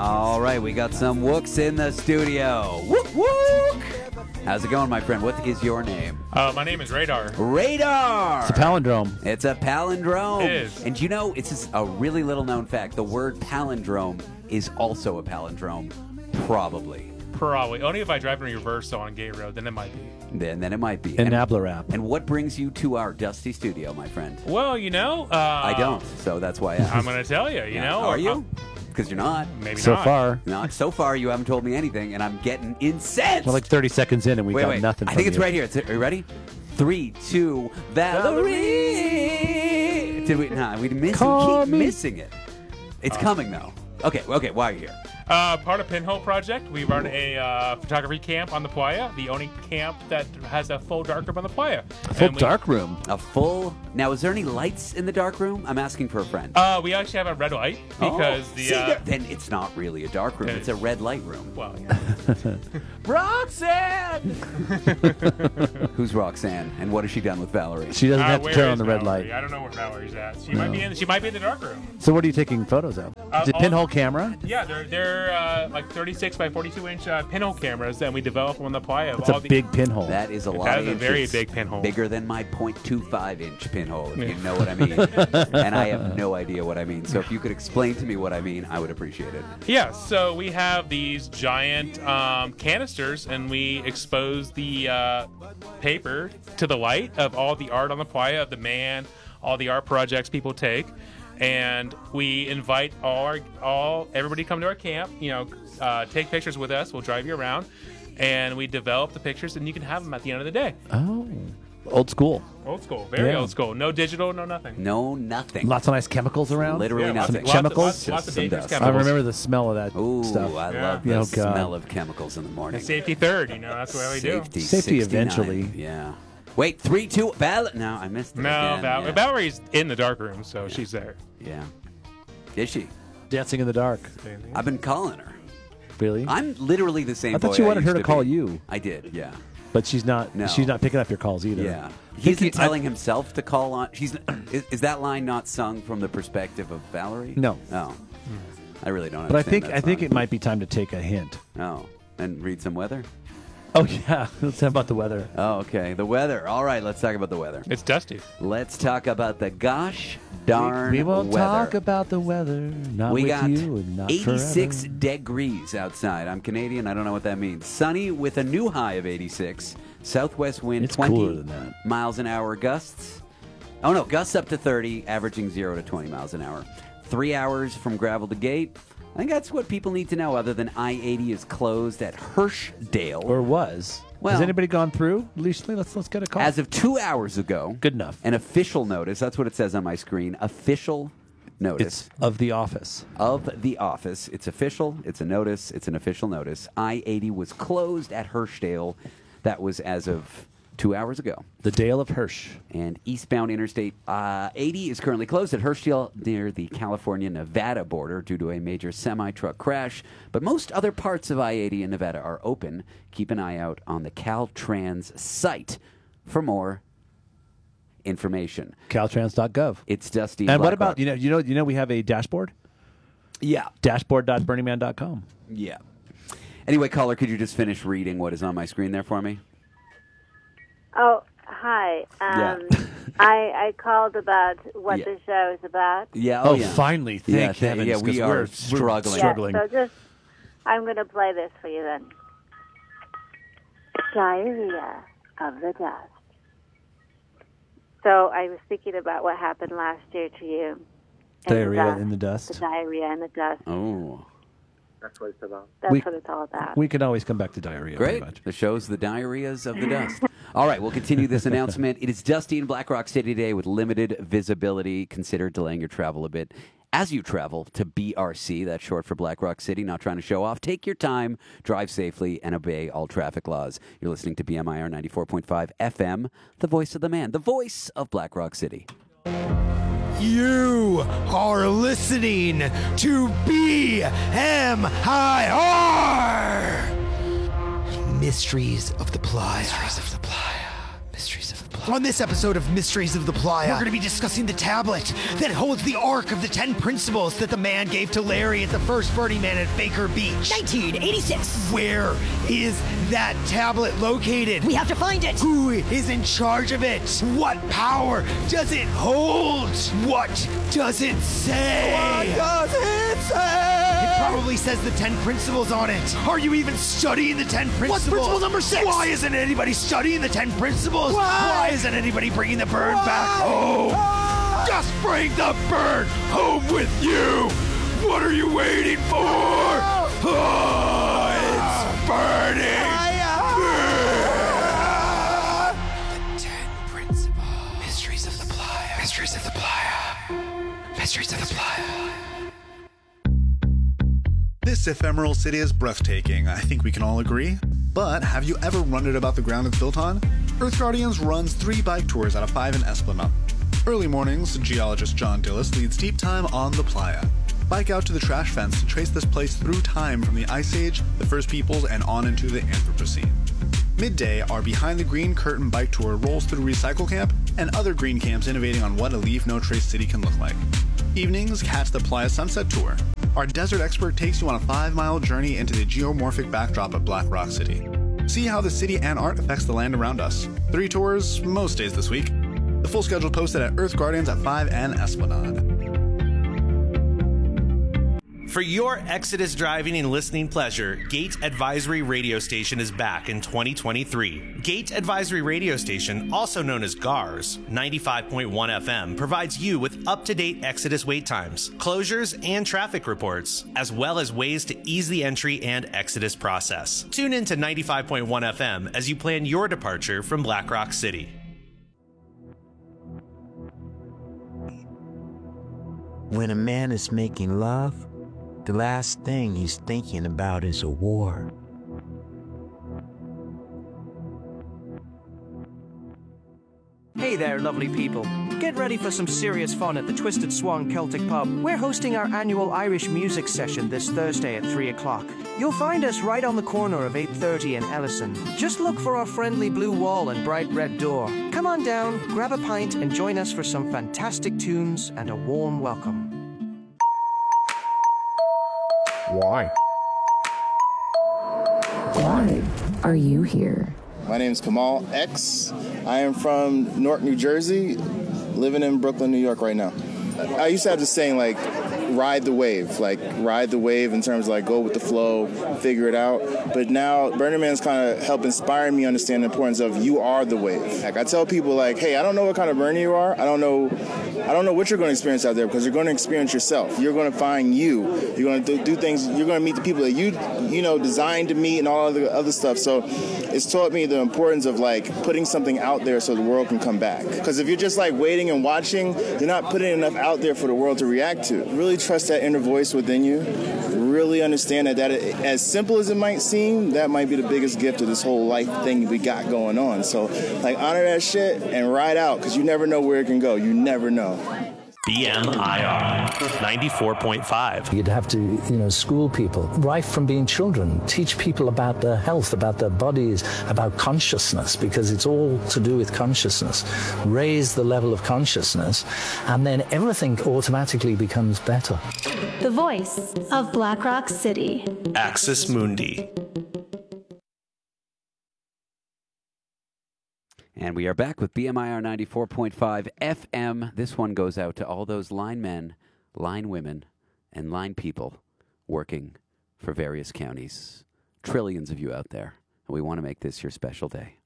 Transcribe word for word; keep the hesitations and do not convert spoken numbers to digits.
All right, we got some wooks in the studio. Wook wook! How's it going, my friend? What is your name? Uh, my name is Radar. Radar! It's a palindrome. It's a palindrome. It is. And you know, it's just a really little known fact. The word palindrome is also a palindrome. Probably. Probably. Only if I drive in reverse on Gay Road, then it might be. Then, then it might be. An and, Nabla rap. and what brings you to our dusty studio, my friend? Well, you know. Uh, I don't, so that's why I asked. I'm going to tell you, you Yeah. know. Are or- you? Because you're not. Maybe So not. far, Not so far. You haven't told me anything, and I'm getting incensed. we're like thirty seconds in and we wait, got wait. nothing I from think it's you. right here. It's, are you ready? Three, two, Valerie. Did we? Nah, we miss. Call We keep me. missing it. It's coming though. Okay, okay. Why are you here? Uh, part of Pinhole Project, we run a uh, photography camp on the playa, the only camp that has a full darkroom on the playa. A full And we- dark room. A full. Now, is there any lights in the dark room? I'm asking for a friend. Uh, we actually have a red light because Oh, the. see, uh, there- then it's not really a dark room. it It's is. a red light room. well, yeah. Roxanne. Who's Roxanne, and what has she done with Valerie? She doesn't Uh, have to where turn on is the red Valerie? light. I don't know where Valerie's at. She might be in. She might be in the dark room. So what are you taking photos of? Uh, The all- pinhole camera? Yeah, they're they're uh, like thirty-six by forty-two inch uh, pinhole cameras, and we develop them on the playa. of It's all a the, big pinhole. That is a lot That of is a inches. very big pinhole. Bigger than my point two five inch pinhole, if you Yeah. know what I mean. And I have no idea what I mean. So if you could explain to me what I mean, I would appreciate it. Yeah, so we have these giant um, canisters, and we expose the uh, paper to the light of all the art on the playa, of the man, all the art projects people take, and we invite all our all everybody come to our camp. You know, uh, take pictures with us. We'll drive you around, and we develop the pictures, and you can have them at the end of the day. Oh. Old school. Old school, very Yeah. old school. No digital, no nothing. No, nothing. Lots of nice chemicals around. Literally Yeah, lots of- nothing. lots of- Chemicals? lots, lots of Just some dangerous dust. I chemicals. remember the smell of that Ooh, stuff. I Yeah. love the Oh, God. smell of chemicals in the morning. And safety third, you know, that's what we do. Safety, Safety sixty-nine. eventually. Yeah. Wait, three, two, Val. No, I missed it. No, again. Val- yeah. Valerie's in the dark room, so she's there. Yeah. Is she? Dancing in the dark. I've been calling her. Really? I'm literally the same I thought boy you wanted her used to call be. you. I did, yeah. But she's not No. she's not picking up your calls either. Yeah. I He's think he- telling himself to call on. She's. Is, is that line not sung from the perspective of Valerie? No. Oh. I really don't. But I understand think that I think song. it might be time to take a hint. Oh, and read some weather. Oh yeah, let's talk about the weather. Oh, okay. The weather. All right, let's talk about the weather. It's dusty. Let's talk about the gosh darn we won't weather. talk about the weather. Not we with got you and not eighty-six forever. degrees outside. I'm Canadian. I don't know what that means. Sunny with a new high of eighty-six. Southwest wind It's twenty cooler than that. miles an hour. Gusts. Oh no, gusts up to thirty, averaging zero to twenty miles an hour. Three hours from Gravel to Gate. I think that's what people need to know. Other than I eighty is closed at Hirschdale. Or was. Well- Has anybody gone through recently? Let's let's get a call. As of two hours ago, Good enough. an official notice. That's what it says on my screen. Official notice. It's of the office. Of the office. It's official. It's a notice. It's an official notice. I eighty was closed at Hirschdale. That was as of two hours ago. The Dale of Hirsch. And eastbound Interstate uh, eighty is currently closed at Hirschdale near the California-Nevada border due to a major semi-truck crash. But most other parts of I eighty in Nevada are open. Keep an eye out on the Caltrans site for more information. Caltrans dot gov. It's Dusty. And what Black about Rock. you know you know you know we have a dashboard? Yeah. dashboard dot burning man dot com. Yeah. Anyway, caller, could you just finish reading what is on my screen there for me? Oh, hi. Um, Yeah. I I called about what Yeah. the show is about. Yeah. Oh, yeah. finally! Thank Yeah, th- heavens. yeah, we 'cause are we're, we're struggling. struggling. Yeah, so just, I'm going to play this for you then. Diarrhea of the dust. So I was thinking about what happened last year to you. in the Diarrhea dust. in the The dust. diarrhea in the dust. Oh, That's We- what it's all about. We can always come back to diarrhea. great. Pretty much. The show's the diarrheas of the dust. All right, we'll continue this announcement. It is dusty in Black Rock City today with limited visibility. Consider delaying your travel a bit. As you travel to B R C, that's short for Black Rock City, not trying to show off, take your time, drive safely, and obey all traffic laws. You're listening to B M I R ninety-four point five F M, the voice of the man, the voice of Black Rock City. You are listening to B M I R. Mysteries of the Playa. Mysteries of the Playa. Mysteries of the Playa. On this episode of Mysteries of the Playa, we're going to be discussing the tablet that holds the Ark of the Ten Principles that the man gave to Larry at the first Burning Man at Baker Beach. nineteen eighty-six. Where is that tablet located? We have to find it. Who is in charge of it? What power does it hold? What does it say? What does it say? It probably says the Ten Principles on it. Are you even studying the Ten Principles? What's principle number six? Why isn't anybody studying the Ten Principles? Why? Why isn't anybody bringing the bird Why? back home? Why? Just bring the bird home with you. What are you waiting for? Oh, it's burning. The Ten Principles. Mysteries of the Playa. Mysteries of the Playa. Mysteries of the Playa. This ephemeral city is breathtaking, I think we can all agree. But have you ever wondered about the ground it's built on? Earth Guardians runs three bike tours out of five in Esplanade. Early mornings, geologist John Dillis leads deep time on the playa. Bike out to the trash fence to trace this place through time from the Ice Age, the First Peoples, and on into the Anthropocene. Midday, our Behind the Green Curtain bike tour rolls through Recycle Camp and other green camps innovating on what a Leave No Trace city can look like. Evenings, catch the Playa Sunset Tour. Our desert expert takes you on a five-mile journey into the geomorphic backdrop of Black Rock City. See how the city and art affects the land around us. Three tours, most days this week. The full schedule posted at Earth Guardians at five and Esplanade. For your Exodus driving and listening pleasure, Gate Advisory Radio Station is back in twenty twenty-three. Gate Advisory Radio Station, also known as G A R S, ninety-five point one F M, provides you with up-to-date Exodus wait times, closures, and traffic reports, as well as ways to ease the entry and Exodus process. Tune in to ninety-five point one F M as you plan your departure from Black Rock City. When a man is making love, the last thing he's thinking about is a war. Hey there, lovely people. Get ready for some serious fun at the Twisted Swan Celtic Pub. We're hosting our annual Irish music session this Thursday at three o'clock. You'll find us right on the corner of eight thirty and Ellison. Just look for our friendly blue wall and bright red door. Come on down, grab a pint, and join us for some fantastic tunes and a warm welcome. Why? Why are you here? My name is Kamal X. I am from Newark, New Jersey, living in Brooklyn, New York right now. I used to have this saying, like, ride the wave, like, ride the wave in terms of, like, go with the flow, figure it out. But now, Burning Man's kind of helped inspire me to understand the importance of you are the wave. Like, I tell people, like, hey, I don't know what kind of burner you are. I don't know I don't know what you're going to experience out there because you're going to experience yourself. You're going to find you. You're going to do, do things. You're going to meet the people that you, you know, designed to meet and all of the other stuff. So it's taught me the importance of, like, putting something out there so the world can come back. Because if you're just, like, waiting and watching, you're not putting enough out there for the world to react to. Really trust that inner voice within you. Really understand that, that it, as simple as it might seem, that might be the biggest gift of this whole life thing we got going on. So, like, honor that shit and ride out because you never know where it can go. You never know. B M I R ninety-four point five. You'd have to, you know, school people right from being children, teach people about their health, about their bodies, about consciousness, because it's all to do with consciousness. Raise the level of consciousness, and then everything automatically becomes better. The voice of Black Rock City. Axis Mundi. And we are back with B M I R ninety-four point five F M. This one goes out to all those line men, line women, and line people working for various counties. Trillions of you out there. And we want to make this your special day.